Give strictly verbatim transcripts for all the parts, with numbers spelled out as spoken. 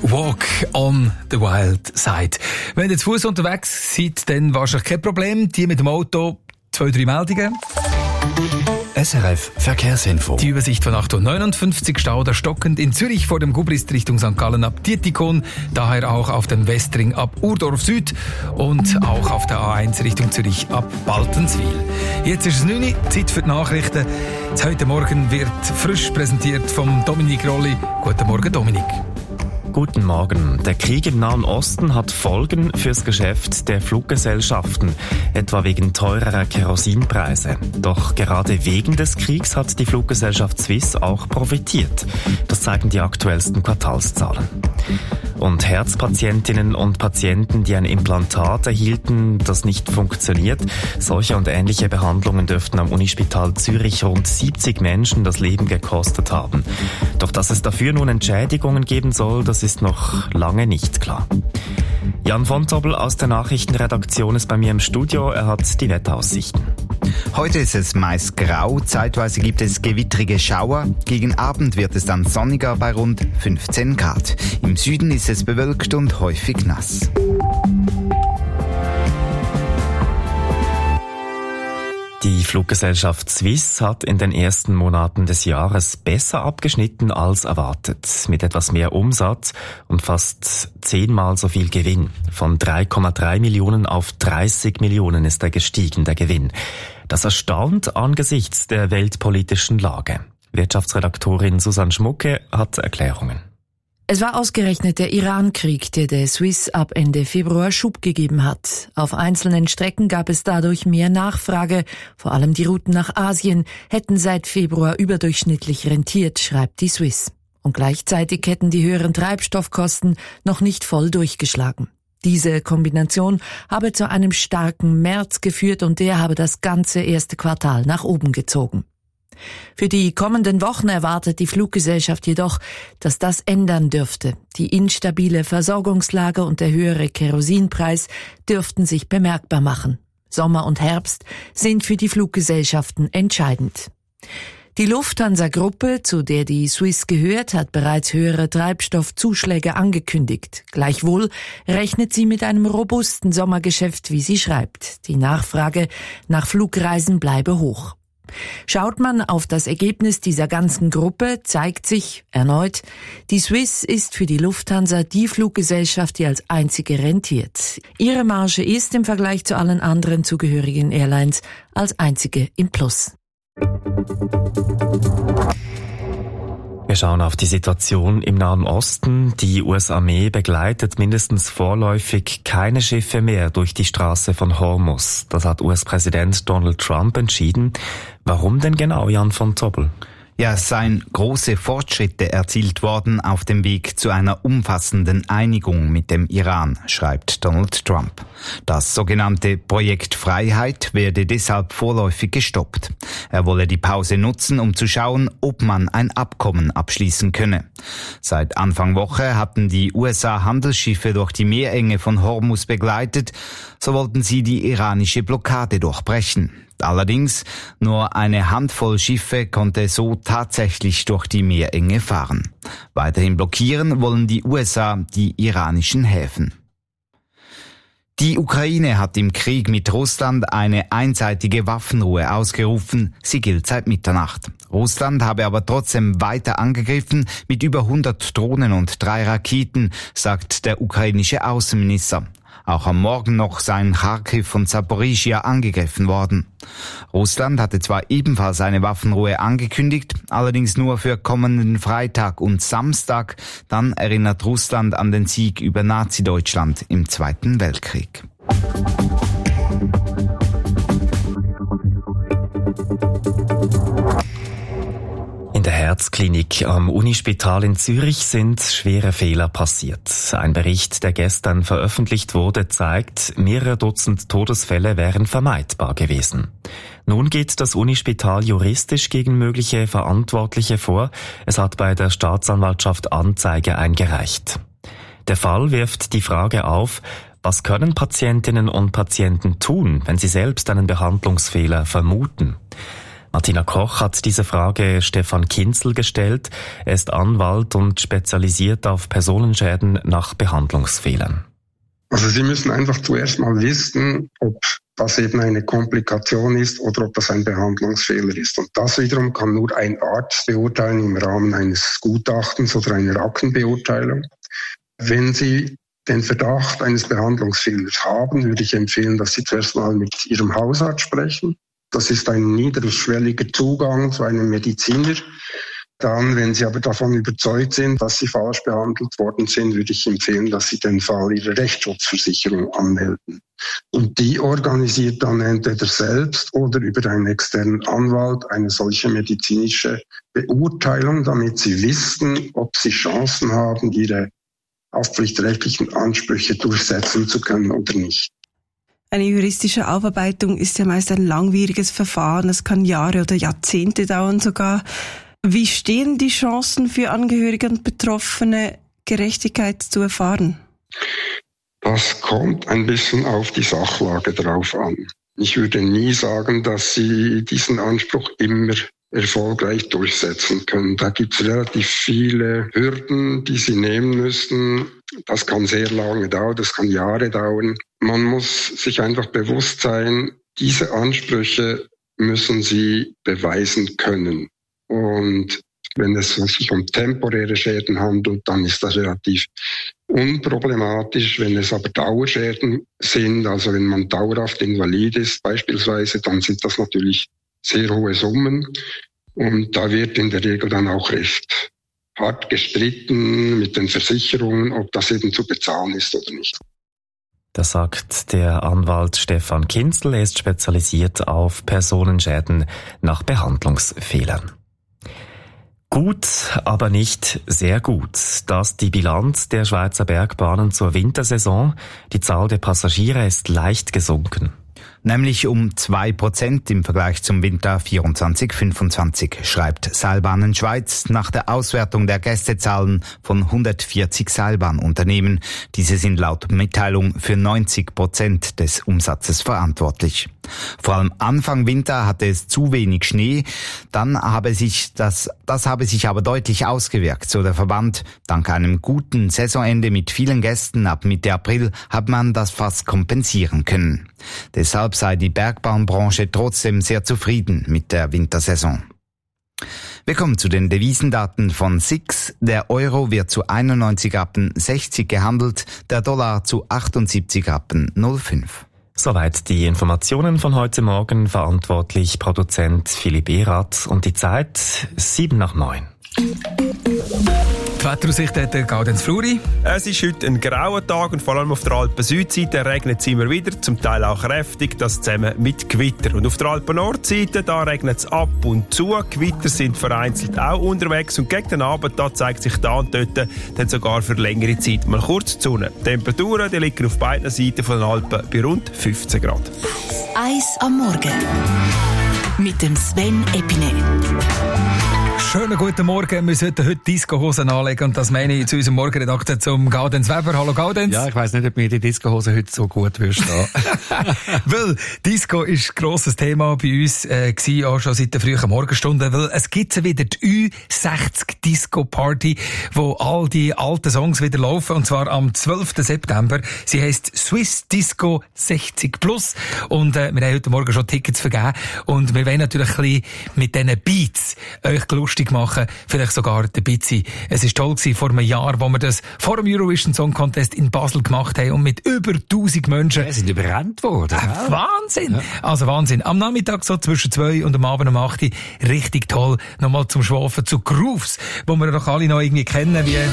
Walk on the Wild Side. Wenn ihr zu Fuß unterwegs seid, dann wahrscheinlich kein Problem. Die mit dem Auto, zwei, drei Meldungen. S R F Verkehrsinfo. Die Übersicht von acht Uhr neunundfünfzig, Stau oder stockend in Zürich vor dem Gubrist Richtung Sankt Gallen ab Dietikon, daher auch auf dem Westring ab Urdorf Süd und auch auf der A eins Richtung Zürich ab Baltenswil. Jetzt ist es neun Uhr, Zeit für die Nachrichten. Heute Morgen wird frisch präsentiert vom Dominik Rolli. Guten Morgen, Dominik. Guten Morgen. Der Krieg im Nahen Osten hat Folgen fürs Geschäft der Fluggesellschaften, etwa wegen teurerer Kerosinpreise. Doch gerade wegen des Kriegs hat die Fluggesellschaft Swiss auch profitiert. Das zeigen die aktuellsten Quartalszahlen. Und Herzpatientinnen und Patienten, die ein Implantat erhielten, das nicht funktioniert, solche und ähnliche Behandlungen dürften am Unispital Zürich rund siebzig Menschen das Leben gekostet haben. Doch dass es dafür nun Entschädigungen geben soll, das ist noch lange nicht klar. Jan von Tobel aus der Nachrichtenredaktion ist bei mir im Studio. Er hat die Wetteraussichten. Heute ist es meist grau, zeitweise gibt es gewittrige Schauer. Gegen Abend wird es dann sonniger bei rund fünfzehn Grad. Im Süden ist es bewölkt und häufig nass. Die Fluggesellschaft Swiss hat in den ersten Monaten des Jahres besser abgeschnitten als erwartet. Mit etwas mehr Umsatz und fast zehnmal so viel Gewinn. Von drei Komma drei Millionen auf dreißig Millionen ist er gestiegen, der Gewinn. Das erstaunt angesichts der weltpolitischen Lage. Wirtschaftsredaktorin Susanne Schmucke hat Erklärungen. Es war ausgerechnet der Iran-Krieg, der der Swiss ab Ende Februar Schub gegeben hat. Auf einzelnen Strecken gab es dadurch mehr Nachfrage. Vor allem die Routen nach Asien hätten seit Februar überdurchschnittlich rentiert, schreibt die Swiss. Und gleichzeitig hätten die höheren Treibstoffkosten noch nicht voll durchgeschlagen. Diese Kombination habe zu einem starken März geführt und der habe das ganze erste Quartal nach oben gezogen. Für die kommenden Wochen erwartet die Fluggesellschaft jedoch, dass das ändern dürfte. Die instabile Versorgungslage und der höhere Kerosinpreis dürften sich bemerkbar machen. Sommer und Herbst sind für die Fluggesellschaften entscheidend. Die Lufthansa-Gruppe, zu der die Swiss gehört, hat bereits höhere Treibstoffzuschläge angekündigt. Gleichwohl rechnet sie mit einem robusten Sommergeschäft, wie sie schreibt. Die Nachfrage nach Flugreisen bleibe hoch. Schaut man auf das Ergebnis dieser ganzen Gruppe, zeigt sich erneut, die Swiss ist für die Lufthansa die Fluggesellschaft, die als einzige rentiert. Ihre Marge ist im Vergleich zu allen anderen zugehörigen Airlines als einzige im Plus. Wir schauen auf die Situation im Nahen Osten. Die U S-Armee begleitet mindestens vorläufig keine Schiffe mehr durch die Straße von Hormuz. Das hat U S-Präsident Donald Trump entschieden. Warum denn genau, Jan von Tobel? Ja, es seien große Fortschritte erzielt worden auf dem Weg zu einer umfassenden Einigung mit dem Iran, schreibt Donald Trump. Das sogenannte Projekt Freiheit werde deshalb vorläufig gestoppt. Er wolle die Pause nutzen, um zu schauen, ob man ein Abkommen abschließen könne. Seit Anfang Woche hatten die U S A Handelsschiffe durch die Meerenge von Hormuz begleitet, so wollten sie die iranische Blockade durchbrechen. Allerdings, nur eine Handvoll Schiffe konnte so tatsächlich durch die Meerenge fahren. Weiterhin blockieren wollen die U S A die iranischen Häfen. Die Ukraine hat im Krieg mit Russland eine einseitige Waffenruhe ausgerufen. Sie gilt seit Mitternacht. Russland habe aber trotzdem weiter angegriffen mit über hundert Drohnen und drei Raketen, sagt der ukrainische Außenminister. Auch am Morgen noch seien Charkiw und Zaporizhia angegriffen worden. Russland hatte zwar ebenfalls eine Waffenruhe angekündigt, allerdings nur für kommenden Freitag und Samstag. Dann erinnert Russland an den Sieg über Nazi-Deutschland im Zweiten Weltkrieg. In der Herzklinik am Unispital in Zürich sind schwere Fehler passiert. Ein Bericht, der gestern veröffentlicht wurde, zeigt, mehrere Dutzend Todesfälle wären vermeidbar gewesen. Nun geht das Unispital juristisch gegen mögliche Verantwortliche vor. Es hat bei der Staatsanwaltschaft Anzeige eingereicht. Der Fall wirft die Frage auf, was können Patientinnen und Patienten tun, wenn sie selbst einen Behandlungsfehler vermuten? Martina Koch hat diese Frage Stefan Kinzel gestellt. Er ist Anwalt und spezialisiert auf Personenschäden nach Behandlungsfehlern. Also Sie müssen einfach zuerst mal wissen, ob das eben eine Komplikation ist oder ob das ein Behandlungsfehler ist. Und das wiederum kann nur ein Arzt beurteilen im Rahmen eines Gutachtens oder einer Aktenbeurteilung. Wenn Sie den Verdacht eines Behandlungsfehlers haben, würde ich empfehlen, dass Sie zuerst mal mit Ihrem Hausarzt sprechen. Das ist ein niederschwelliger Zugang zu einem Mediziner. Dann, wenn Sie aber davon überzeugt sind, dass Sie falsch behandelt worden sind, würde ich empfehlen, dass Sie den Fall Ihrer Rechtsschutzversicherung anmelden. Und die organisiert dann entweder selbst oder über einen externen Anwalt eine solche medizinische Beurteilung, damit Sie wissen, ob Sie Chancen haben, Ihre haftpflichtrechtlichen Ansprüche durchsetzen zu können oder nicht. Eine juristische Aufarbeitung ist ja meist ein langwieriges Verfahren. Es kann Jahre oder Jahrzehnte dauern sogar. Wie stehen die Chancen für Angehörige und Betroffene, Gerechtigkeit zu erfahren? Das kommt ein bisschen auf die Sachlage drauf an. Ich würde nie sagen, dass Sie diesen Anspruch immer erfolgreich durchsetzen können. Da gibt es relativ viele Hürden, die Sie nehmen müssen. Das kann sehr lange dauern, das kann Jahre dauern. Man muss sich einfach bewusst sein, diese Ansprüche müssen Sie beweisen können. Und wenn es sich um temporäre Schäden handelt, dann ist das relativ unproblematisch. Wenn es aber Dauerschäden sind, also wenn man dauerhaft invalid ist beispielsweise, dann sind das natürlich sehr hohe Summen. Und da wird in der Regel dann auch recht hart gestritten mit den Versicherungen, ob das eben zu bezahlen ist oder nicht. Das sagt der Anwalt Stefan Kinzel. Er ist spezialisiert auf Personenschäden nach Behandlungsfehlern. Gut, aber nicht sehr gut. Das ist die Bilanz der Schweizer Bergbahnen zur Wintersaison. Die Zahl der Passagiere ist leicht gesunken. Nämlich um zwei Prozent im Vergleich zum Winter vierundzwanzig fünfundzwanzig, schreibt Seilbahnen Schweiz nach der Auswertung der Gästezahlen von hundertvierzig Seilbahnunternehmen. Diese sind laut Mitteilung für neunzig Prozent des Umsatzes verantwortlich. Vor allem Anfang Winter hatte es zu wenig Schnee, dann habe sich das, das habe sich aber deutlich ausgewirkt, so der Verband. Dank einem guten Saisonende mit vielen Gästen ab Mitte April hat man das fast kompensieren können. Deshalb sei die Bergbahnbranche trotzdem sehr zufrieden mit der Wintersaison. Wir kommen zu den Devisendaten von S I X. Der Euro wird zu einundneunzig Rappen sechzig gehandelt, der Dollar zu achtundsiebzig Rappen null Komma fünf. Soweit die Informationen von heute Morgen. Verantwortlich Produzent Philipp Erath und die Zeit sieben nach neun. Die Wetteraussicht hat der Gaudenz Fluri. Es ist heute ein grauer Tag und vor allem auf der Alpen-Südseite regnet es immer wieder, zum Teil auch kräftig, das zusammen mit Gewitter. Und auf der Alpen-Nordseite, da regnet es ab und zu. Gewitter sind vereinzelt auch unterwegs und gegen den Abend da zeigt sich da und dort dann sogar für längere Zeit mal kurz die Sonne. Die Temperaturen die liegen auf beiden Seiten von den Alpen bei rund fünfzehn Grad. Eis am Morgen mit dem Sven Epine. Schönen guten Morgen. Wir sollten heute Disco-Hosen anlegen und das meine ich zu unserem Morgenredakteur zum Gaudenz Weber. Hallo Gaudenz. Ja, ich weiss nicht, ob mir die Disco-Hose heute so gut wirst. Weil Disco ist ein grosses Thema bei uns, äh, gewesen, auch schon seit der frühen Morgenstunde, weil es gibt wieder die Ü sechzig Disco Party, wo all die alten Songs wieder laufen, und zwar am zwölften September. Sie heisst Swiss Disco sechzig plus und äh, wir haben heute Morgen schon Tickets vergeben und wir wollen natürlich ein bisschen mit diesen Beats euch lustig machen, vielleicht sogar der Bitzi. Es war toll gewesen vor einem Jahr, wo wir das vor dem Eurovision Song Contest in Basel gemacht haben und mit über tausend Menschen. Ja, sind überrannt worden. Äh, Wahnsinn! Ja. Also Wahnsinn. Am Nachmittag so zwischen zwei und am Abend um acht Uhr richtig toll. Nochmal zum Schwafen zu Grooves, wo wir doch alle noch irgendwie kennen, wie...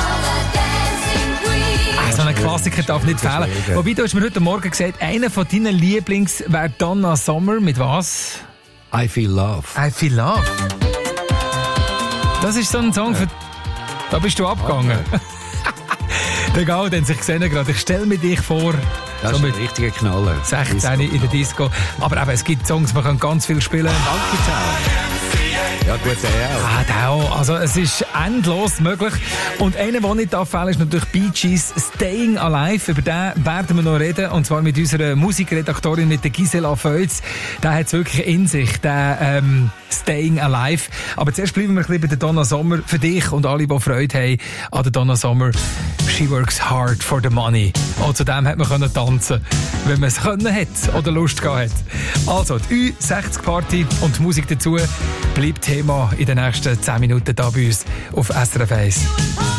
So ein Klassiker darf nicht fehlen. Wobei, du hast mir heute Morgen gesagt, einer von deinen Lieblings wäre Donna Summer. Mit was? I Feel Love. I Feel Love. Das ist so ein Song, für... da bist du abgegangen. Okay. Der Gaudenz, ich sehe ihn gerade. Ich stelle mir dich vor. Das so ist ein richtiger Knaller. sechzehn in der Disco. Aber eben, es gibt Songs, man kann ganz viel spielen. Danke, ciao. Ja gut, der auch. Ah, der auch. Also es ist endlos möglich. Und einer, der nicht abfällt, ist natürlich Bee Gees Staying Alive. Über den werden wir noch reden. Und zwar mit unserer Musikredaktorin, mit der Gisela Feutz. Der hat es wirklich in sich, der ähm, Staying Alive. Aber zuerst bleiben wir ein bisschen bei der Donna Summer. Für dich und alle, die Freude haben an der Donna Summer. She works hard for the money. Und zudem hat man können tanzen, wenn man es können hat oder Lust gehabt hat. Also, die Ü sechzig Party und die Musik dazu bleibt Thema in den nächsten zehn Minuten da bei uns auf S R F eins.